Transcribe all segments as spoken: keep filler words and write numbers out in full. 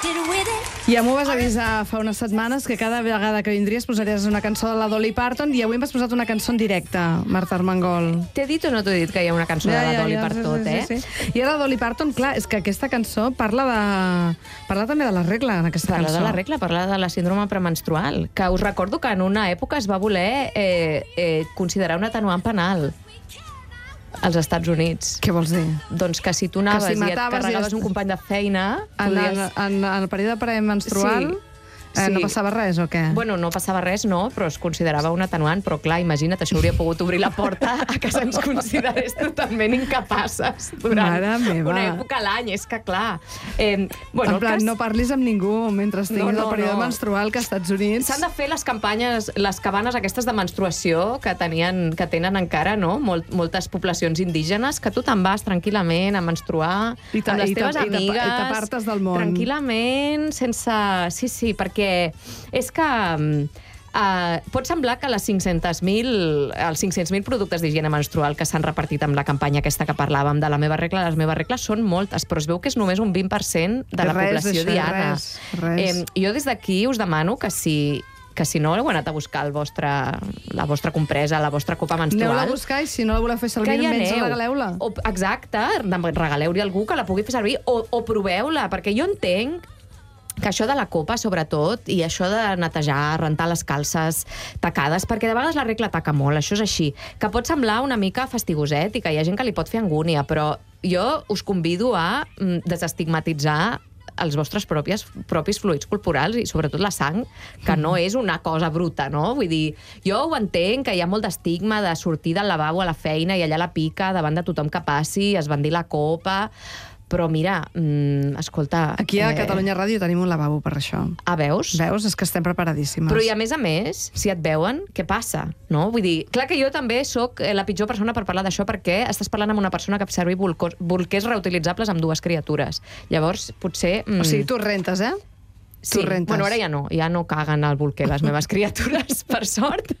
Ja m'ho vas avisar fa unes setmanes que cada vegada que vindries posaries una cançó de la Dolly Parton i avui m'has posat una cançó en directe, Marta Armengol. T'he dit o no t'he dit que hi ha una cançó ja, de la ja, Dolly ja, per sí, tot, sí, eh? sí, sí. I ara la Dolly Parton, clar, és que aquesta cançó parla de... parla també de la regla, en aquesta Parla cançó. de la regla, parla de la síndrome premenstrual, que us recordo que en una època es va voler eh, eh, considerar un atenuant penal als Estats Units. Què vols dir? Doncs que si tu anaves si i et mataves carregaves i un company de feina... En, podies... en, en, en el període premenstrual... Sí. Eh, Sí. No passava res, o què? Bueno, no passava res, no, però es considerava un atenuant, però clar, imagina't, això hauria pogut obrir la porta a que se'ns considerés totalment incapaces durant Mare meva. una època a l'any, és que clar... Eh, bueno, En plan, cas... no parlis amb ningú mentre tinguis No, no, el període no. menstrual, que als Estats Units... S'han de fer les campanyes, les cabanes aquestes de menstruació que tenien, que tenen encara, no?, Molt, moltes poblacions indígenes, que tu te'n vas tranquil·lament a menstruar I ta- amb les i ta- teves i ta- i amigues. t'apartes del món. Tranquil·lament, sense... Sí, sí, perquè és que... Uh, pot semblar que les cinc-cents mil els cinc-cents mil productes d'higiene menstrual que s'han repartit amb la campanya aquesta que parlàvem de la meva regla, les meves regles són moltes, però es veu que és només un vint per cent de la Res, població això, diana. res, res. Eh, jo des d'aquí us demano que si que si no heu anat a buscar el vostre, la vostra compresa, la vostra copa menstrual... Aneu-la a buscar i si no la voleu fer servir, que hi almenys aneu. regaleu-la. O, exacte, regaleu-li a algú que la pugui fer servir o, o proveu-la, perquè jo entenc que això de la copa, sobretot, i això de netejar, rentar les calces tacades, perquè de vegades la regla taca molt, això és així, que pot semblar una mica fastigoset i que hi ha gent que li pot fer angúnia, però jo us convido a mm, desestigmatitzar els vostres propis, propis fluids corporals i sobretot la sang, que no és una cosa bruta, no? Vull dir, jo ho entenc, que hi ha molt d'estigma de sortir del lavabo a la feina i allà la pica davant de tothom que passi, es bandir la copa... Però mira, mm, escolta... Aquí a eh, Catalunya Ràdio tenim un lavabo per això. Ah, veus? Veus? És que estem preparadíssimes. Però i a més a més, si et veuen, què passa? No? Vull dir, clar que jo també sóc la pitjor persona per parlar d'això perquè estàs parlant amb una persona que fa servir bolcos, bolquers reutilitzables amb dues criatures. Llavors, potser... Mm, O sigui, tu rentes, eh? sí, tu rentes. bueno, ara ja no, ja no caguen al bolquer les meves criatures, per sort.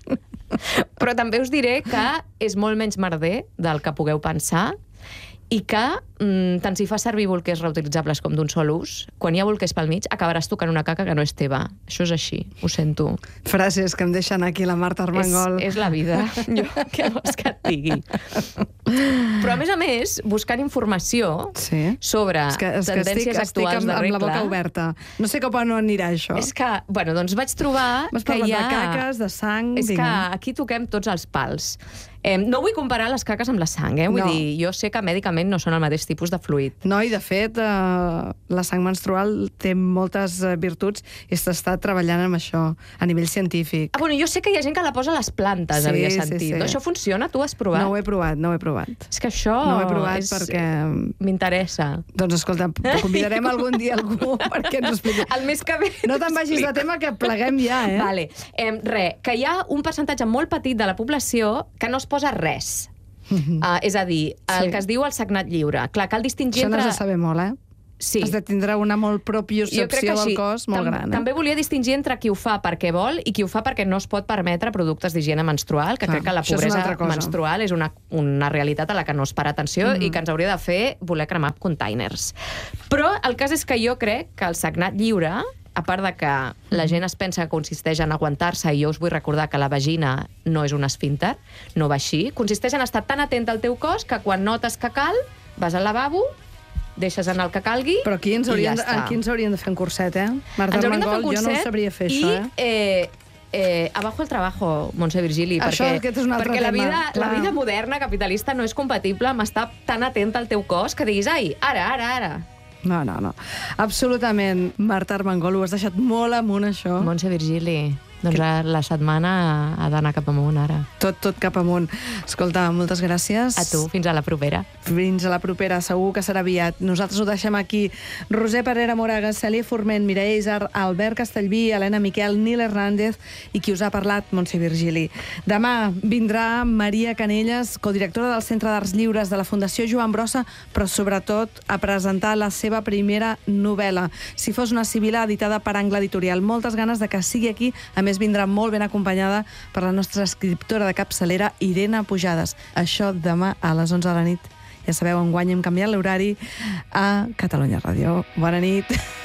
Però també us diré que és molt menys merder del que pugueu pensar i que, mm, tant si fa servir bolquers reutilitzables com d'un sol ús, quan hi ha bolquers pel mig, acabaràs tocant una caca que no és teva. Això és així, ho sento. Frases que em deixen aquí la Marta Armengol. És, és la vida. Jo, què vols que et digui? Però, a més a més, buscant informació Sí. sobre És que, és que tendències estic, estic actuals amb, de amb regla... la boca oberta. No sé cap on anirà això. És que, bueno, doncs vaig trobar M'has que parlat hi ha... de caques, de sang... És que digue'm. aquí toquem tots els pals. Eh, no vull comparar les caques amb la sang, eh? Vull No. dir, jo sé que mèdicament no són el mateix tipus de fluid. No, i de fet, eh, la sang menstrual té moltes eh, virtuts i s'està treballant amb això a nivell científic. Ah, bueno, jo sé que hi ha gent que la posa a les plantes, Sí, havia sí, sentit. sí. No? Això funciona? Tu has provat? No ho he provat, no ho he provat. És que això... No ho he provat és... perquè... M'interessa. Doncs escolta, convidarem algun dia algú perquè ens ho expliqui. El mes que ve... No te'n vagis de tema, que pleguem ja, eh? Vale. Eh, re, que hi ha un percentatge molt petit de la població que no es posa res. Uh, és a dir, el Sí. que es diu el sagnat lliure. Clar, cal distingir Això no entre... has de saber molt, eh? Sí. Has de tindre una molt propiocepció del cos molt Tam gran. Eh? També volia distingir entre qui ho fa perquè vol i qui ho fa perquè no es pot permetre productes d'higiene menstrual, que Clar, crec que la això és una pobresa altra cosa. menstrual és una, una realitat a la que no es para atenció mm. i que ens hauria de fer voler cremar containers. Però el cas és que jo crec que el sagnat lliure, a part de que la gent es pensa que consisteix en aguantar-se, i jo us vull recordar que la vagina no és un esfínter, no va així, consisteix en estar tan atent al teu cos que quan notes que cal, vas al lavabo, deixes anar el que calgui Però aquí ens i haurien, ja de, està. aquí ens haurien de fer un curset, eh? Marta Ens hauríem de fer Armengol, un jo no curset sabria fer i, això, eh? eh, eh, abajo el trabajo, Montse Virgili, Això, perquè, aquest és un altre perquè la, tema, vida, la clar. vida moderna capitalista no és compatible amb estar tan atent al teu cos que diguis, ai, ara, ara, ara. No, no, no. Absolutament. Marta Armengol, ho has deixat molt amunt, això. Montse Virgili, doncs la setmana ha d'anar cap amunt, ara. Tot, tot cap amunt. Escolta, moltes gràcies. A tu, fins a la propera. Fins a la propera, segur que serà aviat. Nosaltres ho deixem aquí. Roser Parera Moraga, Cèlia Forment, Mireia Isar, Albert Castellví, Helena Miquel, Nil Hernández i qui us ha parlat, Montse Virgili. Demà vindrà Maria Canelles, codirectora del Centre d'Arts Lliures de la Fundació Joan Brossa, però sobretot a presentar la seva primera novel·la. Si fos una civila, editada per Angle Editorial. Moltes ganes de que sigui aquí. A més, vindrà molt ben acompanyada per la nostra escriptora de capçalera, Irene Pujades. Això demà a les onze de la nit. Ja sabeu, enguany hem canviat l'horari a Catalunya Ràdio. Bona nit.